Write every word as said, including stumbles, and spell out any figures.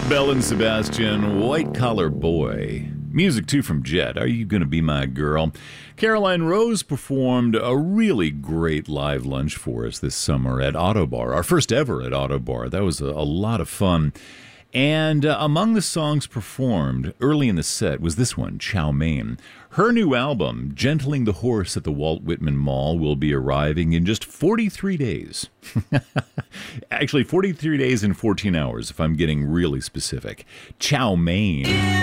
Belle and Sebastian, White Collar Boy. Music, too, from Jet, Are You Gonna Be My Girl? Caroline Rose performed a really great live lunch for us this summer at Autobar, our first ever at Autobar. That was a, a lot of fun. And uh, among the songs performed early in the set was this one, Chow Mein. Her new album, Gentling the Horse at the Walt Whitman Mall, will be arriving in just forty-three days. Actually, forty-three days and fourteen hours, if I'm getting really specific. Chow Mein.